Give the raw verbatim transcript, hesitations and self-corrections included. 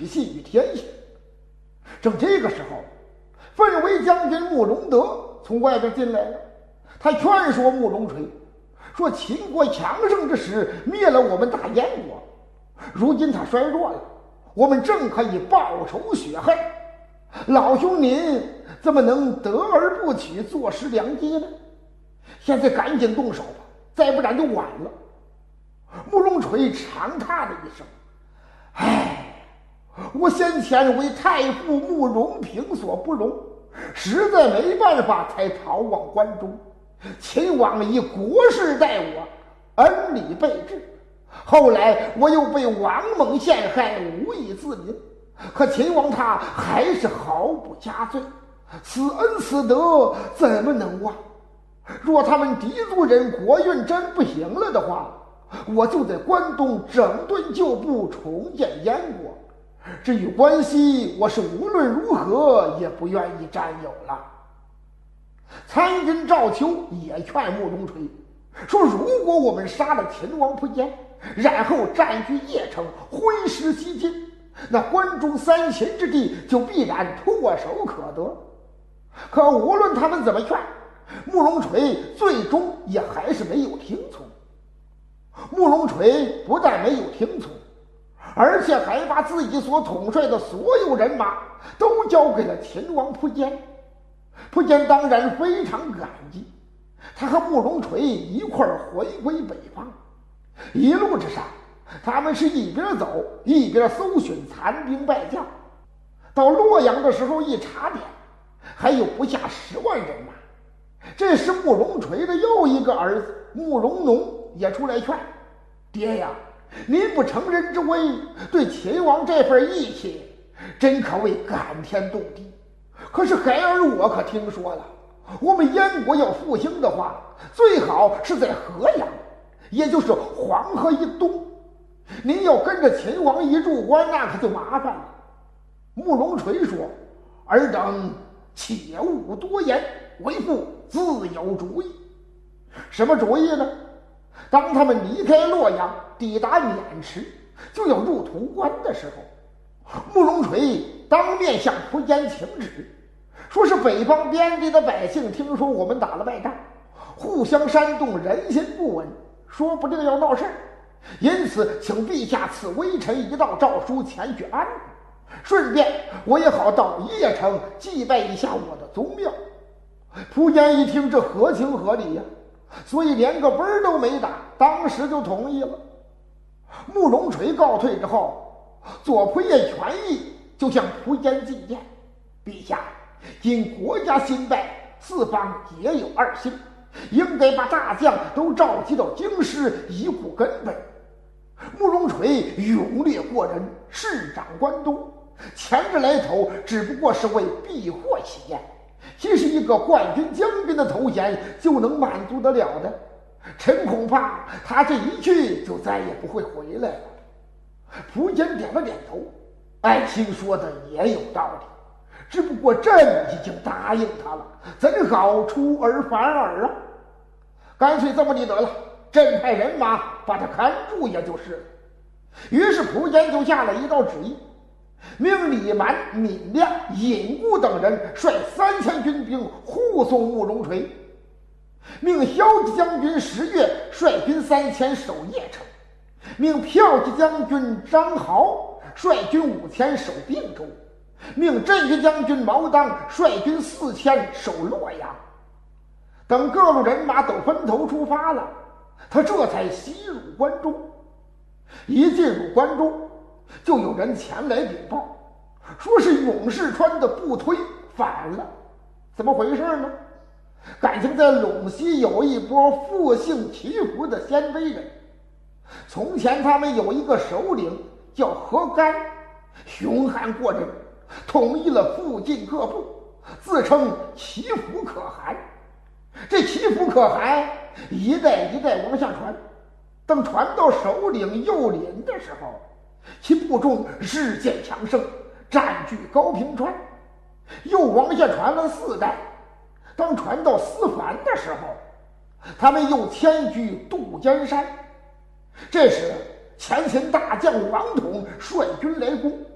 取信于天下。正这个时候，奋为将军慕容德从外边进来了，他劝说慕容垂说：秦国强盛之时灭了我们大燕国，如今他衰弱了，我们正可以报仇雪恨，老兄您怎么能得而不取，坐失良机呢？现在赶紧动手吧，再不然就晚了。慕容垂长叹了一声：唉，我先前为太傅慕容平所不容，实在没办法才逃往关中。秦王以国事待我，恩礼备至，后来我又被王猛陷害，无以自明。可秦王他还是毫不加罪，此恩此德怎么能忘？若他们狄族人国运真不行了的话，我就在关东整顿旧部，重建燕国。至于关西，我是无论如何也不愿意占有了。参军赵丘也劝慕容垂说：如果我们杀了秦王苻坚，然后占据邺城，挥师西进，那关中三秦之地就必然唾手可得。可无论他们怎么劝，慕容垂最终也还是没有听从。慕容垂不但没有听从，而且还把自己所统帅的所有人马都交给了秦王苻坚。苻坚当然非常感激，他和慕容垂一块儿回归北方。一路之上，他们是一边走一边搜寻残兵败将。到洛阳的时候一查点，还有不下十万人马。这时慕容垂的又一个儿子慕容农也出来劝：爹呀，您不成人之危，对秦王这份义气真可谓感天动地。可是孩儿我可听说了，我们燕国要复兴的话，最好是在河阳，也就是黄河以东。您要跟着秦王一入关，那可就麻烦了。慕容垂说：尔等且勿多言，为父自有主意。什么主意呢？当他们离开洛阳，抵达渑池，就要入潼关的时候，慕容垂当面向苻坚请旨，说是北方边地的百姓听说我们打了败仗，互相煽动，人心不稳，说不定要闹事儿，因此请陛下赐微臣一道诏书前去安抚，顺便我也好到邺城祭拜一下我的宗庙。苻坚一听，这合情合理呀、啊，所以连个分儿都没打，当时就同意了。慕容垂告退之后，左仆射权益就向苻坚进谏：陛下，今国家兴败，四方也有二心，应该把大将都召集到京师，以固根本。慕容垂勇略过人，势掌关东，前着来头只不过是为避祸起见，其实一个冠军将军的头衔就能满足得了的。臣恐怕他这一去就再也不会回来了。苻坚点了点头，爱卿说的也有道理，只不过朕已经答应他了，怎好出尔反尔啊？干脆这么地得了，朕派人马把他看住也就是了。于是苻坚就下了一道旨意，命李蛮、闵亮、尹固等人率三千军兵护送慕容垂，命骁骑将军石越率军三千守邺城，命骠骑将军张豪率军五千守并州，命镇军将军毛当率军四千守洛阳。等各路人马都分头出发了，他这才西入关中。一进入关中，就有人前来禀报，说是永世川的部推反了。怎么回事呢？感情在陇西有一波复姓祈福的鲜卑人，从前他们有一个首领叫何干，凶悍过人，统一了附近各部，自称祈福可汗。这祈福可汗一代一代往下传，等传到首领右林的时候，其部众日渐强盛，占据高平川。又往下传了四代，当传到思凡的时候，他们又迁居杜鹃山。这时前秦大将王统率军来攻，